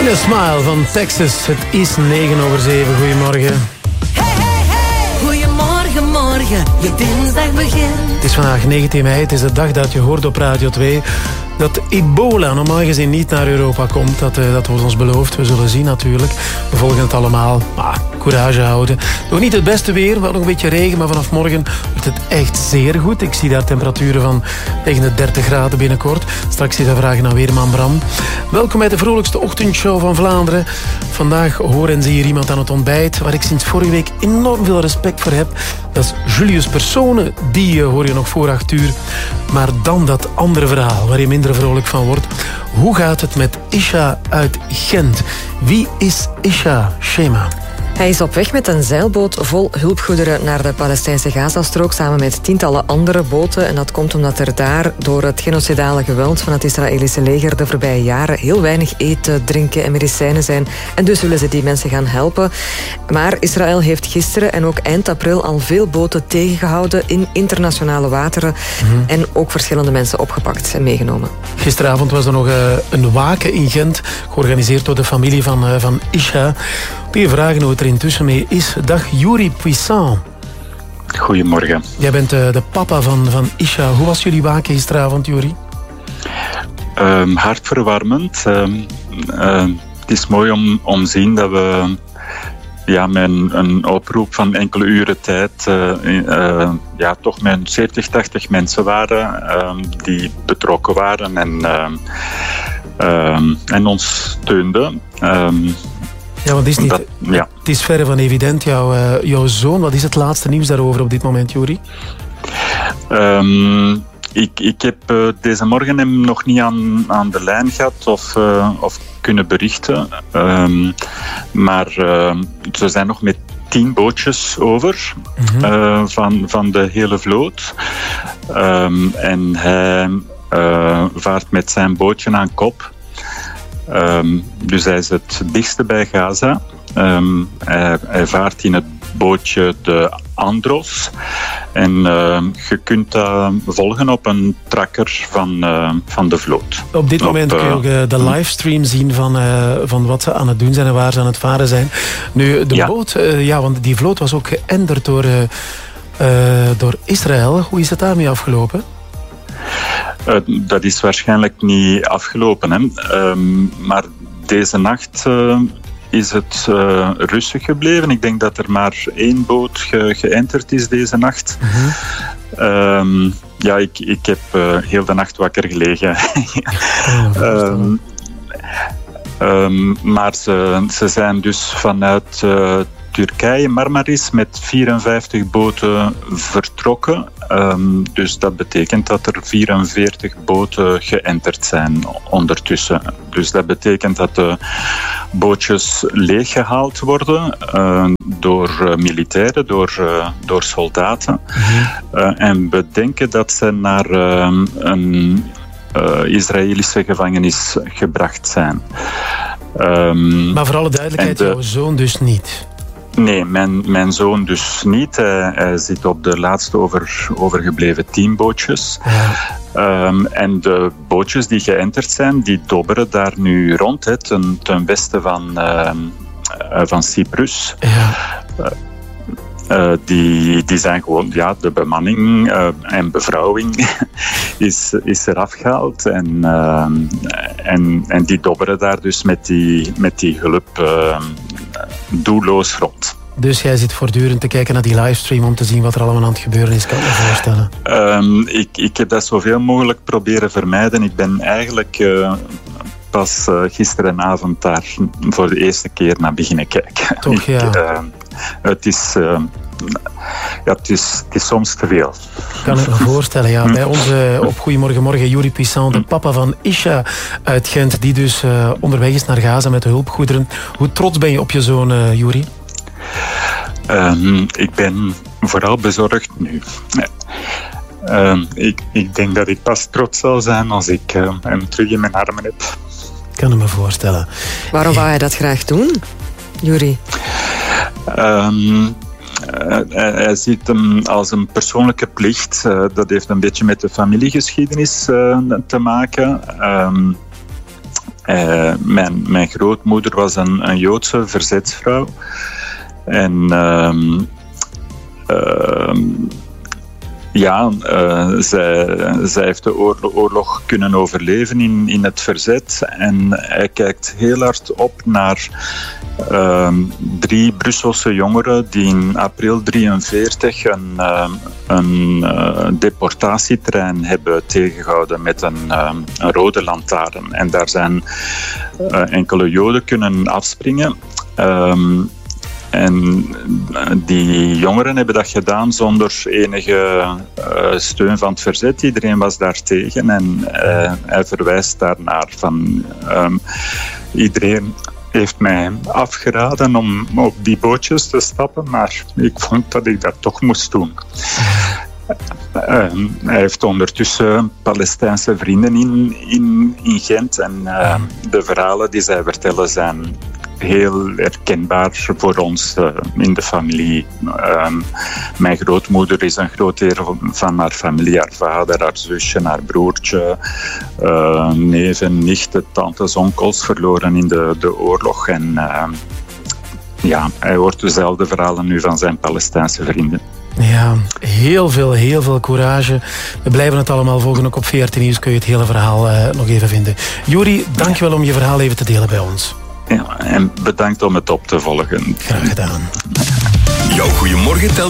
In a Smile van Texas. Het is 9:07. Goedemorgen. Hey, hey, hey. Goedemorgen, morgen. Je dinsdag begint. Het is vandaag 19 mei. Het is de dag dat je hoort op Radio 2... dat ebola normaal gezien niet naar Europa komt. Dat wordt ons beloofd. We zullen zien natuurlijk. We volgen het allemaal. Maar courage houden. Nog niet het beste weer. Wel nog een beetje regen. Maar vanaf morgen wordt het echt zeer goed. Ik zie daar temperaturen van tegen de 30 graden binnenkort. Straks zit de vragen aan Weerman Bram. Welkom bij de vrolijkste ochtendshow van Vlaanderen. Vandaag hoor en zie hier iemand aan het ontbijt waar ik sinds vorige week enorm veel respect voor heb. Dat is Julius Persone. Die hoor je nog voor 8 uur. Maar dan dat andere verhaal waar je minder vrolijk van wordt. Hoe gaat het met Isha uit Gent? Wie is Isha, Shema? Hij is op weg met een zeilboot vol hulpgoederen naar de Palestijnse Gazastrook samen met tientallen andere boten. En dat komt omdat er daar door het genocidale geweld van het Israëlische leger de voorbije jaren heel weinig eten, drinken en medicijnen zijn. En dus willen ze die mensen gaan helpen. Maar Israël heeft gisteren en ook eind april al veel boten tegengehouden in internationale wateren. En ook verschillende mensen opgepakt en meegenomen. Gisteravond was er nog een waken in Gent, georganiseerd door de familie van Isha. Die vragen hoe het er intussen mee is. Dag Yuri Puissant. Goedemorgen. Jij bent de papa van Isha. Hoe was jullie waken gisteravond, Yuri? Hartverwarmend. Het is mooi om te zien dat we met een oproep van enkele uren tijd toch met 70, 80 mensen waren die betrokken waren en ons steunden. Ja, want het is verre van evident. Jouw zoon, wat is het laatste nieuws daarover op dit moment, Yuri? Ik heb deze morgen hem nog niet aan de lijn gehad of kunnen berichten. Maar er zijn nog met 10 bootjes over van de hele vloot. En hij vaart met zijn bootje aan kop. Dus hij is het dichtste bij Gaza. Hij vaart in het bootje de Andros. En je kunt dat volgen op een tracker van de vloot. Op dit moment kun je ook de livestream zien van wat ze aan het doen zijn en waar ze aan het varen zijn. Nu, de boot, want die vloot was ook geënderd door Israël. Hoe is het daarmee afgelopen? Dat is waarschijnlijk niet afgelopen. Hè? Maar deze nacht is het rustig gebleven. Ik denk dat er maar 1 boot geënterd is deze nacht. Ik heb heel de nacht wakker gelegen. Maar ze zijn dus vanuit Turkije, Marmaris, met 54 boten vertrokken. Dus dat betekent dat er 44 boten geënterd zijn ondertussen. Dus dat betekent dat de bootjes leeggehaald worden door militairen, door soldaten. En we denken dat ze naar een Israëlische gevangenis gebracht zijn. Maar voor alle duidelijkheid, jouw zoon dus niet? Nee, mijn zoon dus niet. Hij zit op de laatste overgebleven 10 bootjes. En de bootjes die geënterd zijn, die dobberen daar nu rond, ten westen van Cyprus. Die zijn gewoon, de bemanning en bevrouwing is eraf gehaald. En die dobberen daar dus met die hulp doelloos rond. Dus jij zit voortdurend te kijken naar die livestream om te zien wat er allemaal aan het gebeuren is, kan ik me voorstellen. Ik heb dat zoveel mogelijk proberen vermijden. Ik ben eigenlijk pas gisterenavond daar voor de eerste keer naar beginnen kijken. Toch, Het is soms te veel. Kan ik me voorstellen, ja. Bij ons op Goedemorgen Morgen, Yuri Puissant, de papa van Isha uit Gent, die dus onderweg is naar Gaza met de hulpgoederen. Hoe trots ben je op je zoon, Yuri? Ik ben vooral bezorgd nu. Ik denk dat ik pas trots zal zijn als ik hem terug in mijn armen heb. Kan ik me voorstellen. Waarom wou hij dat graag doen, Yuri? Hij ziet hem als een persoonlijke plicht. Dat heeft een beetje met de familiegeschiedenis te maken. Mijn grootmoeder was een Joodse verzetsvrouw. En zij heeft de oorlog kunnen overleven in het verzet. En hij kijkt heel hard op naar 3 Brusselse jongeren die in april 1943 een deportatietrein hebben tegengehouden met een rode lantaarn. En daar zijn enkele Joden kunnen afspringen. En die jongeren hebben dat gedaan zonder enige steun van het verzet. Iedereen was daar tegen en hij verwijst daarnaar van iedereen heeft mij afgeraden om op die bootjes te stappen, maar ik vond dat ik dat toch moest doen. Hij heeft ondertussen Palestijnse vrienden in Gent en de verhalen die zij vertellen zijn heel herkenbaar voor ons in de familie. Mijn grootmoeder is een groot deel van haar familie. Haar vader, haar zusje, haar broertje, neven, nichten, tantes, onkels verloren in de oorlog. En hij hoort dezelfde verhalen nu van zijn Palestijnse vrienden. Ja, heel veel courage. We blijven het allemaal volgen. Ook op VRT Nieuws kun je het hele verhaal nog even vinden. Juri, dankjewel om je verhaal even te delen bij ons. Ja, en bedankt om het op te volgen. Graag gedaan. Jouw goeiemorgen telt